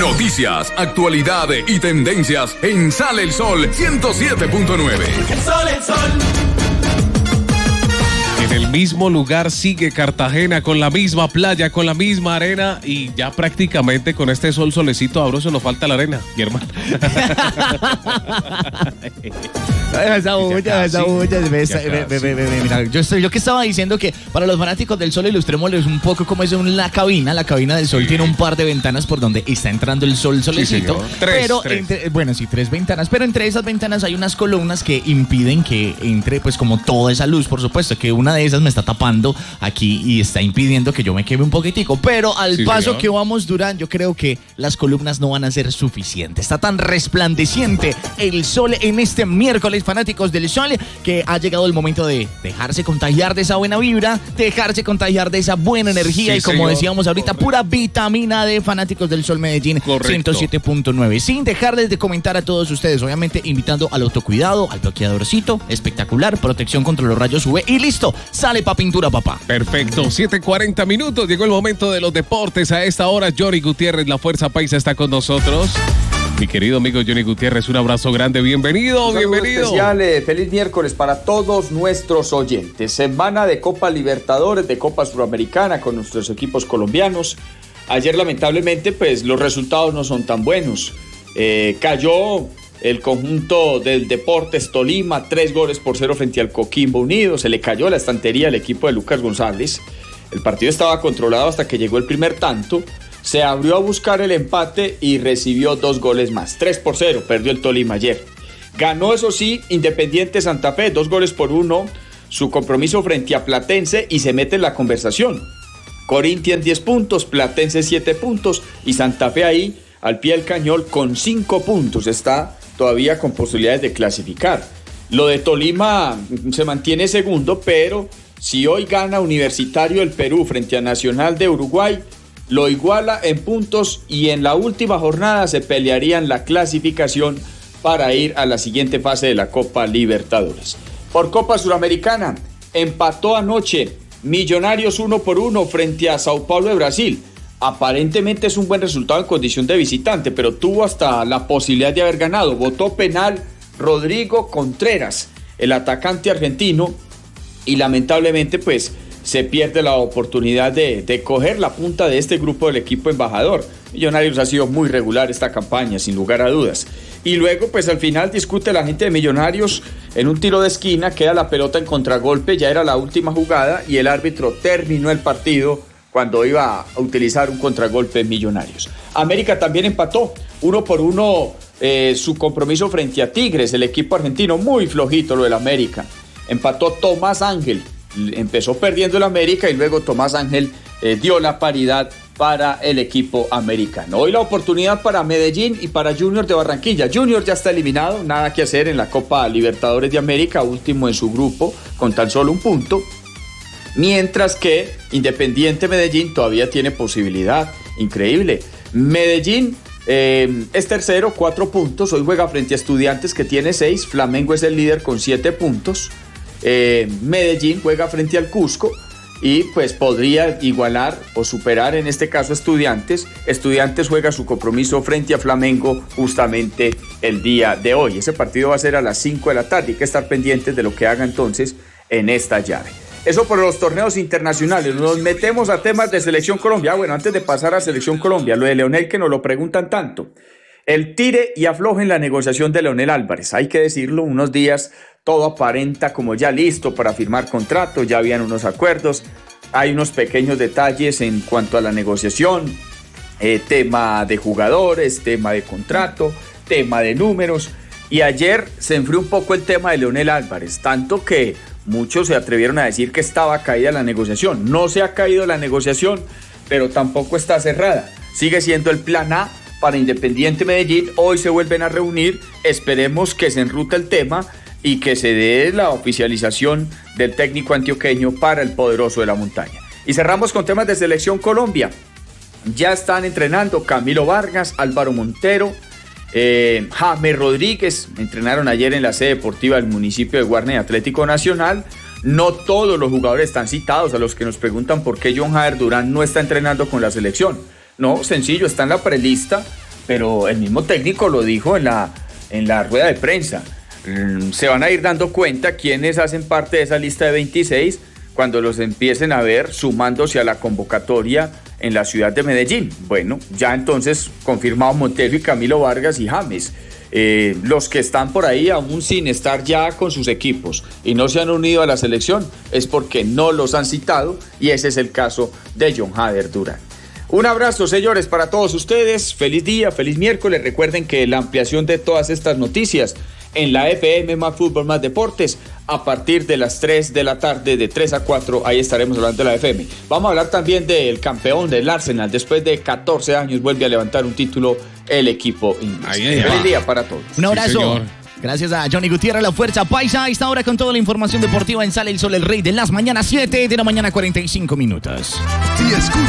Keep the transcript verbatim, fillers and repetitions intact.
Noticias, actualidad y tendencias en Sale el Sol ciento siete punto nueve. El sol, el sol. En el mismo lugar sigue Cartagena, con la misma playa, con la misma arena, y ya prácticamente con este sol solecito abroso nos falta la arena, mi hermano. Esa bulla, esa bulla. Mira, yo, estoy, yo que estaba diciendo que para los fanáticos del sol ilustrémosles un poco cómo es una cabina. La cabina del sol sí. Tiene un par de ventanas por donde está entrando el sol solecito. Sí, tres, pero tres. Entre, bueno, sí, tres ventanas. Pero entre esas ventanas hay unas columnas que impiden que entre, pues, como toda esa luz, por supuesto, que una de esas me está tapando aquí y está impidiendo que yo me queme un poquitico. Pero al sí, paso señor. que vamos, Durán, yo creo que las columnas no van a ser suficientes. Está tan resplandeciente el sol en este miércoles, fanáticos del sol, que ha llegado el momento de dejarse contagiar de esa buena vibra, dejarse contagiar de esa buena energía sí, y como señor. decíamos ahorita, Correcto. pura vitamina D, fanáticos del sol Medellín. Correcto. ciento siete punto nueve. Sin dejarles de comentar a todos ustedes, obviamente invitando al autocuidado, al bloqueadorcito, espectacular, protección contra los rayos U V y listo, sale pa' pintura, papá. Perfecto, siete cuarenta minutos, llegó el momento de los deportes. A esta hora, Johnny Gutiérrez, la Fuerza Paisa, está con nosotros. Mi querido amigo Johnny Gutiérrez, un abrazo grande, bienvenido, un bienvenido. Especial, eh, feliz miércoles para todos nuestros oyentes. Semana de Copa Libertadores, de Copa Suramericana con nuestros equipos colombianos. Ayer lamentablemente pues los resultados no son tan buenos. Eh, cayó el conjunto del Deportes Tolima, tres goles por cero frente al Coquimbo Unido. Se le cayó la estantería al equipo de Lucas González. El partido estaba controlado hasta que llegó el primer tanto. Se abrió a buscar el empate y recibió dos goles más. tres por cero, perdió el Tolima ayer. Ganó, eso sí, Independiente Santa Fe, dos goles por uno. Su compromiso frente a Platense y se mete en la conversación. Corinthians diez puntos, Platense siete puntos y Santa Fe ahí al pie del cañón con cinco puntos. Está todavía con posibilidades de clasificar. Lo de Tolima se mantiene segundo, pero si hoy gana Universitario del Perú frente a Nacional de Uruguay, lo iguala en puntos y en la última jornada se pelearían la clasificación para ir a la siguiente fase de la Copa Libertadores. Por Copa Suramericana, empató anoche Millonarios uno por uno frente a Sao Paulo de Brasil. Aparentemente es un buen resultado en condición de visitante, pero tuvo hasta la posibilidad de haber ganado. Votó penal Rodrigo Contreras, el atacante argentino, y lamentablemente pues se pierde la oportunidad de, de coger la punta de este grupo del equipo embajador. Millonarios ha sido muy regular esta campaña, sin lugar a dudas. Y luego, pues al final discute la gente de Millonarios en un tiro de esquina, queda la pelota en contragolpe, ya era la última jugada y el árbitro terminó el partido cuando iba a utilizar un contragolpe en Millonarios. América también empató, uno por uno eh, su compromiso frente a Tigres, el equipo argentino, muy flojito lo del América. Empató Tomás Ángel. Empezó perdiendo el América y luego Tomás Ángel eh, dio la paridad para el equipo americano. Hoy la oportunidad para Medellín y para Junior de Barranquilla. Junior ya está eliminado, nada que hacer en la Copa Libertadores de América, último en su grupo con tan solo un punto. Mientras que Independiente Medellín todavía tiene posibilidad, increíble. Medellín eh, es tercero, cuatro puntos, hoy juega frente a Estudiantes que tiene seis, Flamengo es el líder con siete puntos. Eh, Medellín juega frente al Cusco y pues podría igualar o superar en este caso Estudiantes. Estudiantes juega su compromiso frente a Flamengo justamente el día de hoy. Ese partido va a ser a las cinco de la tarde, hay que estar pendientes de lo que haga entonces en esta llave. Eso por los torneos internacionales. Nos metemos a temas de Selección Colombia. Bueno, antes de pasar a Selección Colombia, lo de Leonel que nos lo preguntan tanto. El tire y afloje en la negociación de Leonel Álvarez. Hay que decirlo, unos días todo aparenta como ya listo para firmar contrato, ya habían unos acuerdos, hay unos pequeños detalles en cuanto a la negociación, eh, tema de jugadores, tema de contrato, tema de números, y ayer se enfrió un poco el tema de Leonel Álvarez, tanto que muchos se atrevieron a decir que estaba caída la negociación. No se ha caído la negociación, pero tampoco está cerrada, sigue siendo el plan A para Independiente Medellín. Hoy se vuelven a reunir, esperemos que se enrute el tema y que se dé la oficialización del técnico antioqueño para el poderoso de la montaña. Y cerramos con temas de Selección Colombia. Ya están entrenando Camilo Vargas, Álvaro Montero, eh, James Rodríguez, entrenaron ayer en la sede deportiva del municipio de Guarne Atlético Nacional. No todos los jugadores están citados, a los que nos preguntan por qué John Jader Durán no está entrenando con la selección. No, sencillo, está en la prelista pero el mismo técnico lo dijo en la, en la rueda de prensa. Se van a ir dando cuenta quiénes hacen parte de esa lista de veintiséis cuando los empiecen a ver sumándose a la convocatoria en la ciudad de Medellín. Bueno, ya entonces confirmados Montero y Camilo Vargas y James. Eh, los que están por ahí aún sin estar ya con sus equipos y no se han unido a la selección es porque no los han citado, y ese es el caso de John Hader Durán. Un abrazo, señores, para todos ustedes. Feliz día, feliz miércoles. Recuerden que la ampliación de todas estas noticias en la F M Más Fútbol Más Deportes a partir de las tres de la tarde, de tres a cuatro, ahí estaremos hablando de la F M. Vamos a hablar también del campeón del Arsenal. Después de catorce años vuelve a levantar un título el equipo inglés. Ahí, ahí, Feliz día para todos. Un abrazo. Sí, gracias a Johnny Gutiérrez, la Fuerza Paisa. Esta hora con toda la información deportiva en Sale el Sol, el Rey de las Mañanas, siete de la mañana, cuarenta y cinco minutos. Si escucha